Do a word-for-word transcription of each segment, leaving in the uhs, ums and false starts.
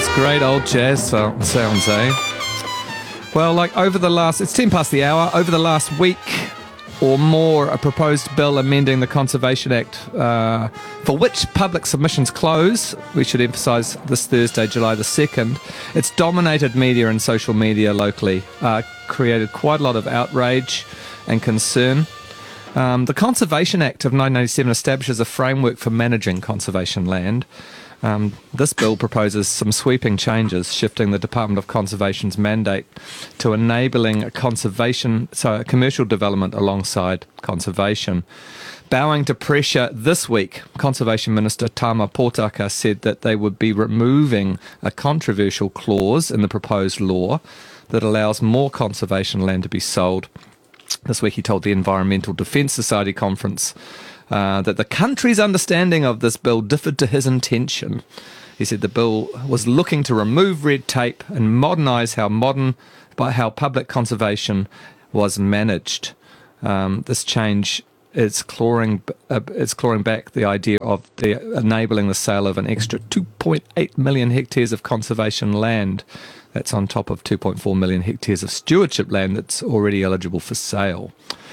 those great old jazz so- sounds, eh? Well, like over the last, it's ten past the hour, over the last week or more, a proposed bill amending the Conservation Act, uh, for which public submissions close, we should emphasise this Thursday, July the second, it's dominated media and social media locally, uh, created quite a lot of outrage and concern. Um, the Conservation Act of nineteen eighty-seven establishes a framework for managing conservation land. Um, this bill proposes some sweeping changes, shifting the Department of Conservation's mandate to enabling a conservation, so a commercial development alongside conservation. Bowing to pressure this week, Conservation Minister Tama Potaka said that they would be removing a controversial clause in the proposed law that allows more conservation land to be sold. This week he told the Environmental Defence Society conference uh, that the country's understanding of this bill differed to his intention. He said the bill was looking to remove red tape and modernise how modern, by how public conservation was managed. Um, this change is clawing, uh, it's clawing back the idea of the, enabling the sale of an extra two point eight million hectares of conservation land. That's on top of two point four million hectares of stewardship land that's already eligible for sale.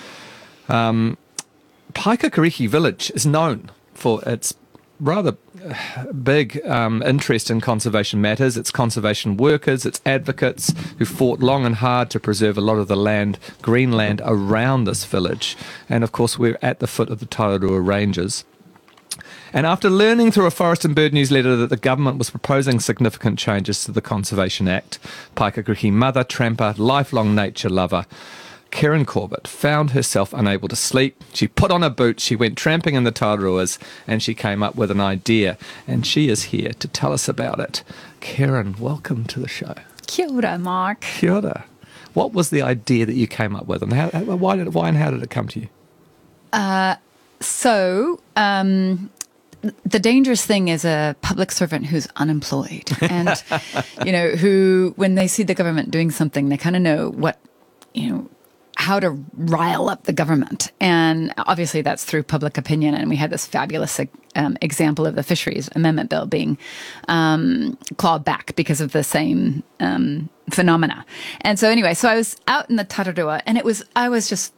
Um, Paikakariki village is known for its rather big um, interest in conservation matters, its conservation workers, its advocates who fought long and hard to preserve a lot of the land, green land around this village. And of course, we're at the foot of the Tararua Ranges. And after learning through a Forest and Bird newsletter that the government was proposing significant changes to the Conservation Act, Paikakariki mother, tramper, lifelong nature lover, Karen Corbett found herself unable to sleep. She put on her boots, she went tramping in the Tararuas, and she came up with an idea. And she is here to tell us about it. Karen, welcome to the show. Kia ora, Mark. Kia ora. What was the idea that you came up with, and how, why did why and how did it come to you? Uh, so, um, the dangerous thing is a public servant who's unemployed and, you know, who, when they see the government doing something, they kind of know what, you know, how to rile up the government. And obviously that's through public opinion. And we had this fabulous um, example of the Fisheries Amendment Bill being um, clawed back because of the same um, phenomena. And so anyway, so I was out in the Tararua and it was, I was just,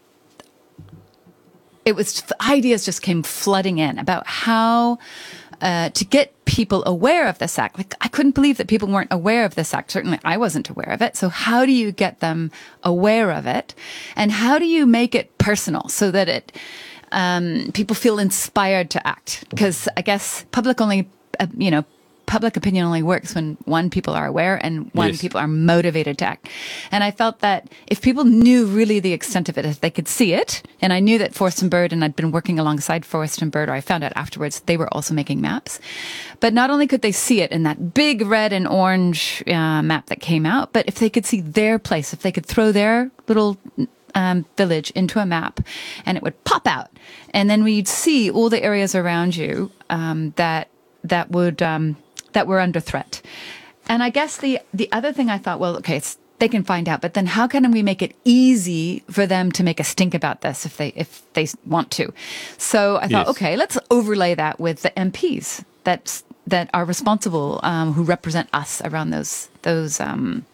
it was, ideas just came flooding in about how uh, to get people aware of this act. Like, I couldn't believe that people weren't aware of this act. Certainly I wasn't aware of it. So how do you get them aware of it? And how do you make it personal so that it, um, people feel inspired to act? Because I guess public only, uh, you know, public opinion only works when, one, people are aware and one, yes. people are motivated to act. And I felt that if people knew really the extent of it, if they could see it, and I knew that Forest and Bird, and I'd been working alongside Forest and Bird, or I found out afterwards, they were also making maps. But not only could they see it in that big red and orange uh, map that came out, but if they could see their place, if they could throw their little um, village into a map and it would pop out. And then we'd see all the areas around you um, that, that would... Um, that were under threat. And I guess the, the other thing I thought, well, okay, it's, they can find out, but then how can we make it easy for them to make a stink about this if they, if they want to? So I thought, yes. okay, let's overlay that with the M Ps that's, that are responsible, um, who represent us around those, those, um,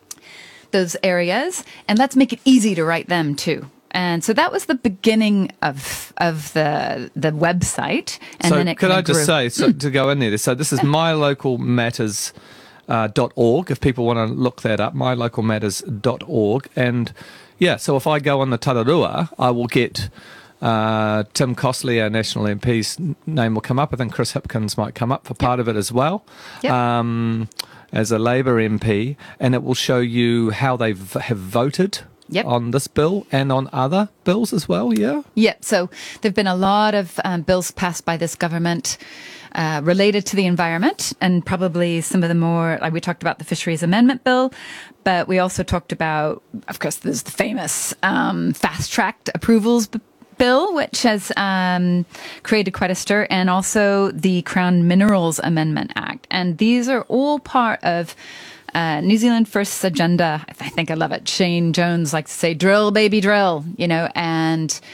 those areas. And let's make it easy to write them too. And so that was the beginning of of the the website, and so then it could I just grew. say so to go in there? So this is my local matters dot org. If people want to look that up, my local matters dot org. And yeah, so if I go on the Tararua, I will get uh, Tim Costley, our National M P's name will come up. I think Chris Hipkins might come up for part yep. of it as well. Yep. Um, as a Labour M P, and it will show you how they v- have voted. Yep. On this bill and on other bills as well, yeah? Yeah, so there have been a lot of um, bills passed by this government uh, related to the environment, and probably some of the more, like we talked about the Fisheries Amendment Bill, but we also talked about, of course, there's the famous um, fast-tracked approvals b- bill, which has um, created quite a stir, and also the Crown Minerals Amendment Act. And these are all part of Uh, New Zealand First's agenda. I think I love it. Shane Jones likes to say, drill, baby, drill, you know, and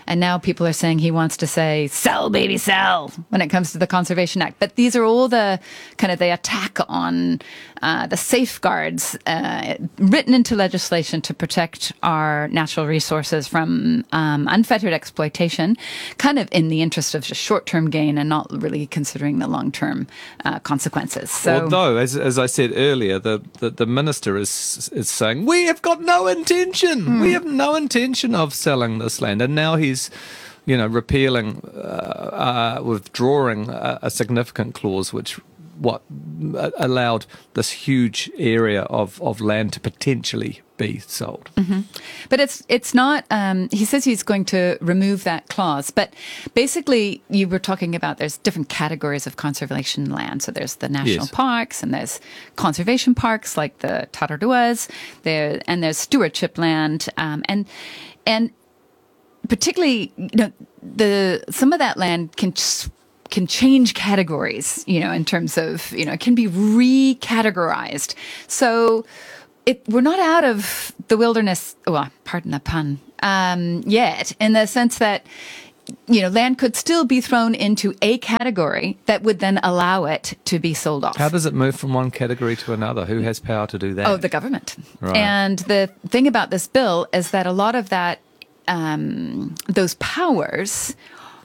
And now people are saying he wants to say, sell, baby, sell, when it comes to the Conservation Act. But these are all the kind of the attack on uh, the safeguards uh, written into legislation to protect our natural resources from um, unfettered exploitation, kind of in the interest of just short-term gain and not really considering the long-term uh, consequences. So, although, as, as I said earlier, the, the, the minister is is saying, we have got no intention, mm. we have no intention of selling this land. And now he's, you know, repealing, uh, uh, withdrawing a, a significant clause which what allowed this huge area of, of land to potentially be sold. Mm-hmm. But it's it's not, um, he says he's going to remove that clause. But basically, you were talking about there's different categories of conservation land. So there's the national Yes. parks, and there's conservation parks like the Tararuas, there, and there's stewardship land. Um, and and particularly, you know, the some of that land can can change categories, you know, in terms of, you know, it can be recategorized. So it, we're not out of the wilderness, well, pardon the pun, um, yet, in the sense that, you know, land could still be thrown into a category that would then allow it to be sold off. How does it move from one category to another? Who has power to do that? Oh, the government. Right. And the thing about this bill is that a lot of that, um, those powers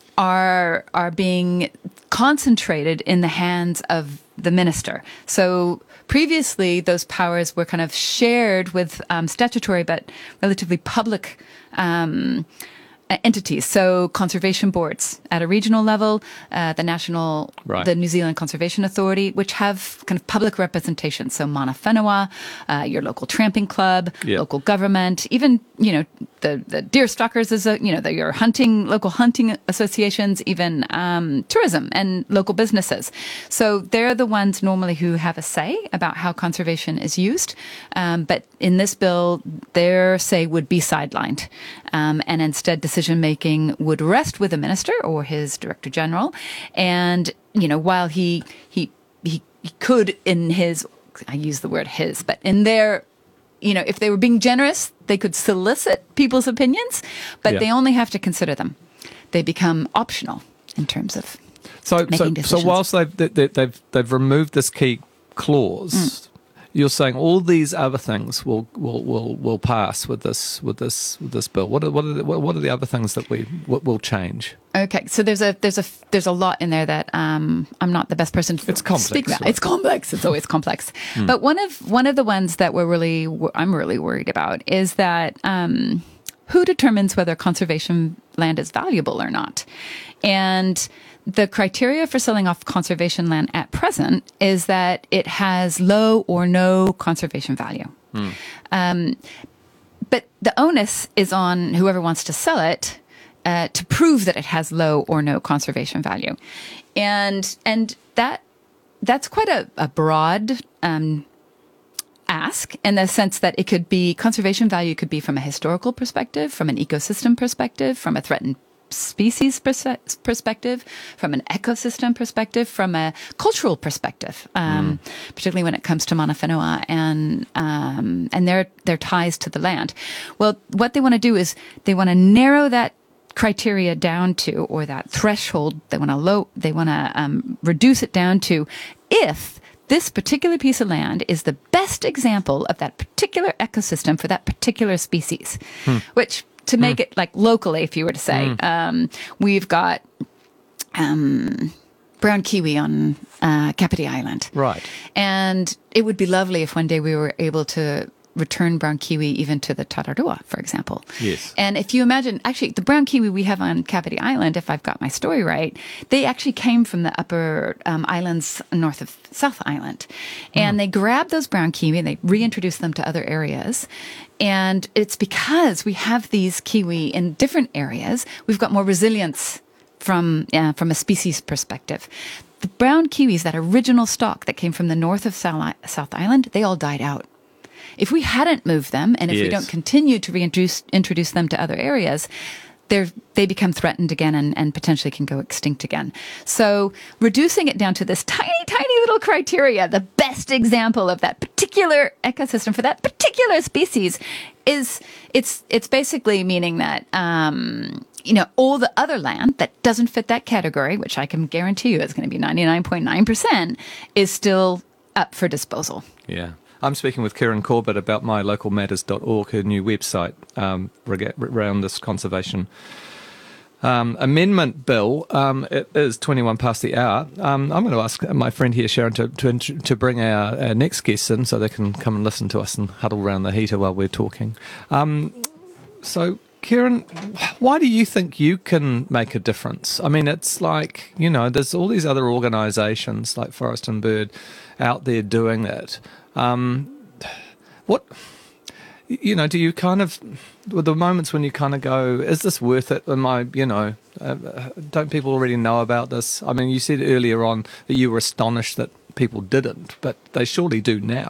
are are being concentrated in the hands of the minister. So previously, those powers were kind of shared with um, statutory but relatively public um, entities. So conservation boards at a regional level, uh, the national, Right. the New Zealand Conservation Authority, which have kind of public representation. So Mana Whenua, uh, your local tramping club, Yeah. local government, even, you know, the, the deer stalkers is a, you know, the, your hunting, local hunting associations, even um, tourism and local businesses. So they're the ones normally who have a say about how conservation is used. Um, but in this bill, their say would be sidelined. Um, and instead, decision making would rest with the minister or his director general. And, you know, while he, he, he, he could in his, I use the word his, but in their, you know, if they were being generous, they could solicit people's opinions, but Yeah. they only have to consider them. They become optional in terms of So, so, making so decisions. whilst they've they, they've they've removed this key clause, Mm. you're saying all these other things will, will, will, will pass with this with this with this bill. What are what are the, what are the other things that we what will change? Okay, so there's a there's a there's a lot in there that um, I'm not the best person to It's complex, speak about. right? It's complex. It's always complex. But one of one of the ones that we're really I'm really worried about is that um, who determines whether conservation land is valuable or not, and the criteria for selling off conservation land at present is that it has low or no conservation value. Um, but the onus is on whoever wants to sell it uh, to prove that it has low or no conservation value, and and that that's quite a, a broad um, ask in the sense that it could be conservation value could be from a historical perspective, from an ecosystem perspective, from a threatened species pers- perspective, from an ecosystem perspective, from a cultural perspective, um, mm. particularly when it comes to Mana Whenua and um, and their their ties to the land. Well, what they want to do is they want to narrow that criteria down to, or that threshold. They want to low. They want to um, reduce it down to if this particular piece of land is the best example of that particular ecosystem for that particular species, hmm. which to make hmm. it like locally, if you were to say, hmm. um, we've got um, brown kiwi on uh, Kapiti Island. Right. And it would be lovely if one day we were able to return brown kiwi even to the Tararua, for example. Yes. And if you imagine, actually, the brown kiwi we have on Kapiti Island, if I've got my story right, they actually came from the upper um, islands north of South Island. And mm. they grabbed those brown kiwi and they reintroduced them to other areas. And it's because we have these kiwi in different areas, we've got more resilience from uh, from a species perspective. The brown kiwis, that original stock that came from the north of South Island, they all died out. If we hadn't moved them, and if yes. we don't continue to reintroduce introduce them to other areas, they they become threatened again and, and potentially can go extinct again. So reducing it down to this tiny, tiny little criteria, the best example of that particular ecosystem for that particular species, is it's it's basically meaning that um, you know, all the other land that doesn't fit that category, which I can guarantee you is going to be ninety-nine point nine percent, is still up for disposal. Yeah. I'm speaking with Kieran Corbett about my local matters dot org, her new website um, around this conservation um, amendment bill. Um, it is twenty-one past the hour. Um, I'm going to ask my friend here, Sharon, to to, to bring our, our next guests in so they can come and listen to us and huddle around the heater while we're talking. Um, so, Kieran, why do you think you can make a difference? I mean, it's like, you know, there's all these other organisations like Forest and Bird out there doing it. Um, what, you know, do you kind of, with the moments when you kind of go, is this worth it? Am I, you know, uh, don't people already know about this? I mean, you said earlier on that you were astonished that people didn't, but they surely do now.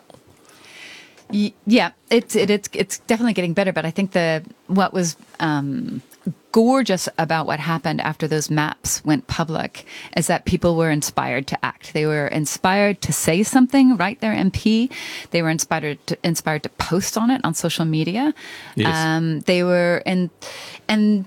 Yeah, it's it, it's it's definitely getting better. But I think the what was um, gorgeous about what happened after those maps went public is that people were inspired to act. They were inspired to say something, write their M P. They were inspired to inspired to post on it on social media. Yes. Um, they were and and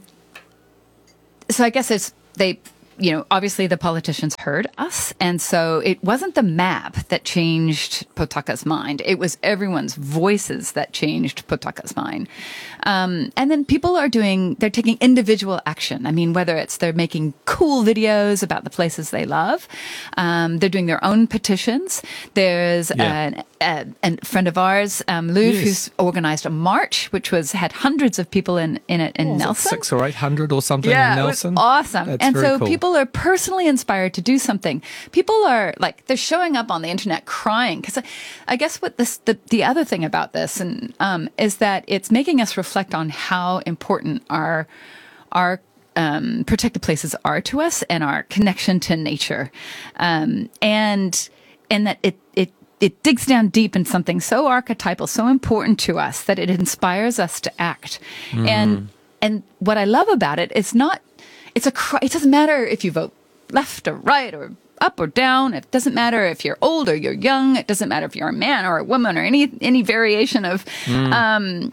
so I guess it's they. You know, obviously the politicians heard us. And so it wasn't the map that changed Potaka's mind. It was everyone's voices that changed Potaka's mind. Um, and then people are doing, they're taking individual action. I mean, whether it's they're making cool videos about the places they love, um, they're doing their own petitions. There's yeah. an, a, a friend of ours, um, Luv, yes. who's organized a march, which was had hundreds of people in, in it in oh, Nelson. Six or eight hundred or something yeah, in Nelson. It was awesome. That's and very so cool. people are personally inspired to do something. People are like, they're showing up on the internet crying. Because I, I guess what this, the, the other thing about this and um, is that it's making us reflect on how important our, our um, protected places are to us and our connection to nature. Um, and, and that it, it, it digs down deep in something so archetypal, so important to us that it inspires us to act. Mm. And, and what I love about it is not, It's a. It doesn't matter if you vote left or right or up or down. It doesn't matter if you're old or you're young. It doesn't matter if you're a man or a woman or any any variation of. Mm. Um,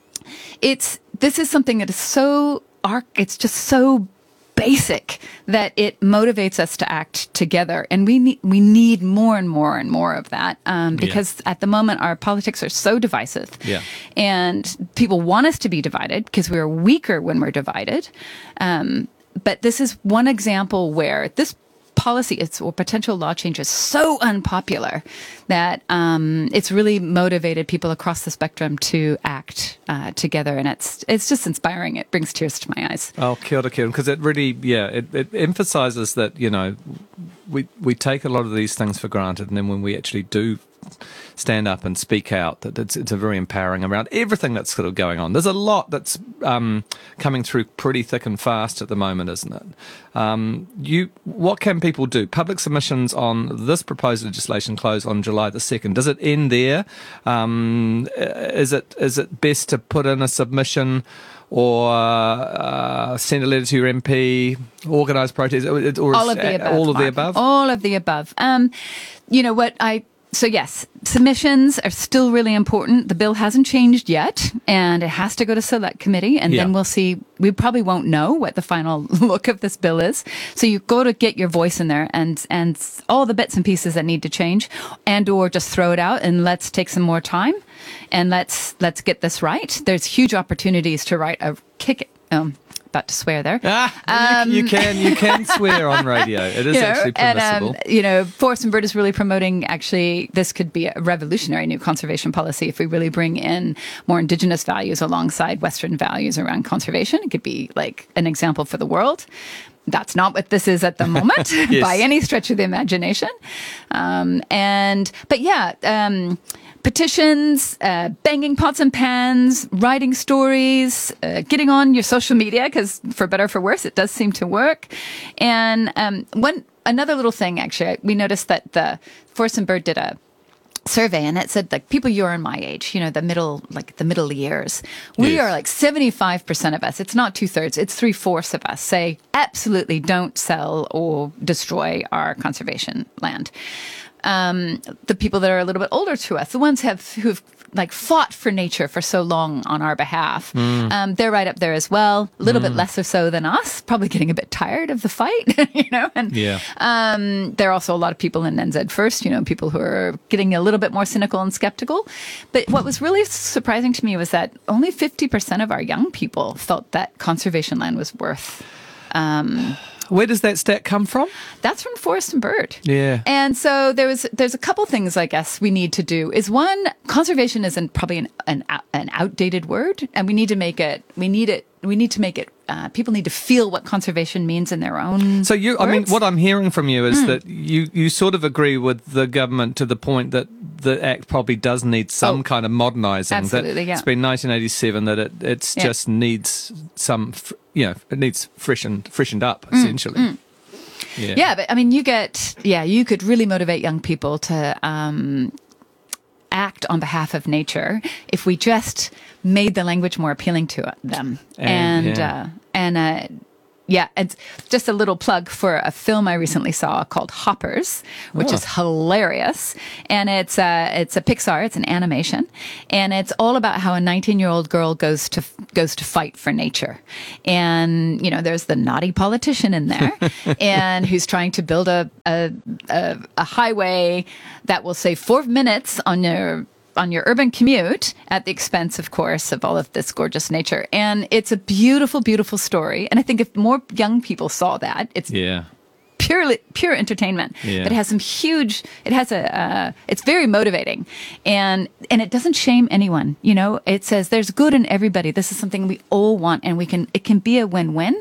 it's this is something that is so arc. It's just so basic that it motivates us to act together, and we need we need more and more and more of that um, because yeah. at the moment our politics are so divisive, yeah. and people want us to be divided because we're weaker when we're divided. Um, But this is one example where this policy is, or potential law change is so unpopular that um, it's really motivated people across the spectrum to act uh, together. And it's it's just inspiring. It brings tears to my eyes. Oh, kia ora, Kieran, because it really, yeah, it, it emphasises that, you know, we, we take a lot of these things for granted. And then when we actually do stand up and speak out, that it's it's a very empowering around everything that's sort of going on. There's a lot that's um, coming through pretty thick and fast at the moment, isn't it? Um, you, what can people do? Public submissions on this proposed legislation close on July the second. Does it end there? Um, is it is it best to put in a submission or uh, send a letter to your M P, organise protests, or all of the above? All of Mark. the above. All of the above. Um, you know what I. So yes, submissions are still really important. The bill hasn't changed yet, and it has to go to select committee, and yeah. then we'll see. We probably won't know what the final look of this bill is. So you go to get your voice in there, and and all the bits and pieces that need to change, and or just throw it out and let's take some more time, and let's let's get this right. There's huge opportunities to write a kick it. Um, about to swear there. Ah, um, you, you can you can swear on radio. It is you know, actually permissible. And, um, you know, Forest and Bird is really promoting, actually, this could be a revolutionary new conservation policy if we really bring in more Indigenous values alongside Western values around conservation. It could be like an example for the world. That's not what this is at the moment yes. by any stretch of the imagination. Um, and, but yeah, um, petitions, uh, banging pots and pans, writing stories, uh, getting on your social media, because for better or for worse, it does seem to work. And um, one another little thing, actually, we noticed that the Forest and Bird did a survey, and it said like people you're in my age, you know, the middle, like the middle years, we yes. are like seventy-five percent of us. It's not two thirds, it's three fourths of us say absolutely don't sell or destroy our conservation land. um, the people that are a little bit older to us, the ones have who've like fought for nature for so long on our behalf. Mm. Um, they're right up there as well. A little mm. bit lesser so than us, probably getting a bit tired of the fight, you know. And yeah. um, there are also a lot of people in N Z First, you know, people who are getting a little bit more cynical and skeptical. But what was really surprising to me was that only fifty percent of our young people felt that conservation land was worth. Um, Where does that stat come from? That's from Forest and Bird. Yeah. And so there was, there's a couple things I guess we need to do. Is one, conservation is an, probably an, an an outdated word, and we need to make it. We need it. We need to make it. Uh, people need to feel what conservation means in their own. So you, words. I mean, what I'm hearing from you is mm. that you you sort of agree with the government to the point that the Act probably does need some oh, kind of modernising. Absolutely, that yeah. It's been nineteen eighty-seven that it it's yeah. just needs some, you know, it needs freshened freshened up essentially. Mm, mm. Yeah. yeah, but I mean, you get, yeah, you could really motivate young people to um, act on behalf of nature if we just made the language more appealing to them. And, and, yeah. uh, and, uh, yeah, it's just a little plug for a film I recently saw called Hoppers, which oh. is hilarious. And it's a, it's a Pixar, it's an animation. And it's all about how a nineteen-year-old girl goes to goes to fight for nature. And, you know, there's the naughty politician in there and who's trying to build a, a, a, a highway that will save four minutes on your on your urban commute at the expense, of course, of all of this gorgeous nature. And it's a beautiful, beautiful story. And I think if more young people saw that, it's yeah. purely pure entertainment. Yeah. But it has some huge, it has a, uh, it's very motivating. And, and it doesn't shame anyone. You know, it says there's good in everybody. This is something we all want, and we can, it can be a win-win.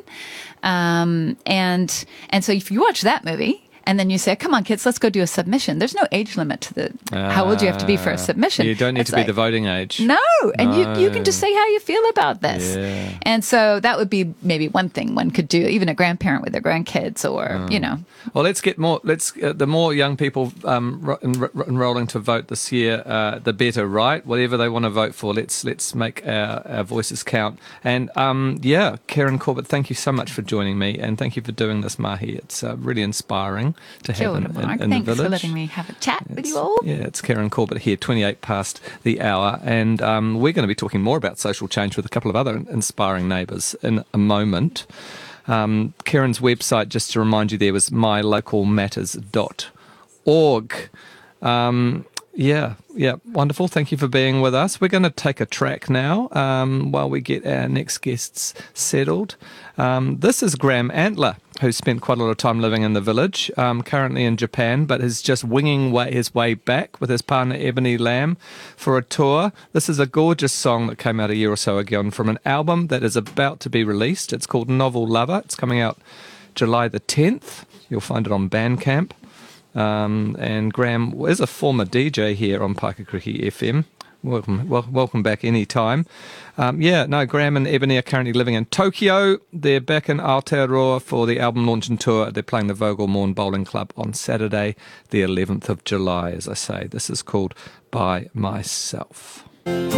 Um, and, and so if you watch that movie, and then you say, come on, kids, let's go do a submission. There's no age limit to the uh, how old you have to be for a submission. You don't need it's to be like, the voting age. No. And no. You, you can just say how you feel about this. Yeah. And so that would be maybe one thing one could do, even a grandparent with their grandkids or, mm. you know. Well, let's get more, let's, uh, the more young people um, ro- en- enrolling to vote this year, uh, the better, right? Whatever they want to vote for, let's let's make our, our voices count. And um, yeah, Karen Corbett, thank you so much for joining me, and thank you for doing this, Mahi. It's uh, really inspiring to have Sure. an Mark. In, in Thanks the village. for letting me have a chat it's, with you all. Yeah, it's Karen Corbett here, twenty-eight past the hour, and um, we're going to be talking more about social change with a couple of other inspiring neighbours in a moment. Um, Karen's website, just to remind you there, was my local matters dot org. Um, yeah, yeah, wonderful. Thank you for being with us. We're going to take a track now um, while we get our next guests settled. Um, this is Graham Antler, who spent quite a lot of time living in the village, um, currently in Japan, but is just winging way, his way back with his partner Ebony Lamb for a tour. This is a gorgeous song that came out a year or so ago from an album that is about to be released. It's called Novel Lover. It's coming out July the tenth. You'll find it on Bandcamp. Um, and Graham is a former D J here on Paikakriki F M. Welcome, wel- welcome back any time. Um, yeah, no, Graham and Ebony are currently living in Tokyo. They're back in Aotearoa for the album launch and tour. They're playing the Vogel Morn Bowling Club on Saturday, the eleventh of July, as I say. This is called By Myself.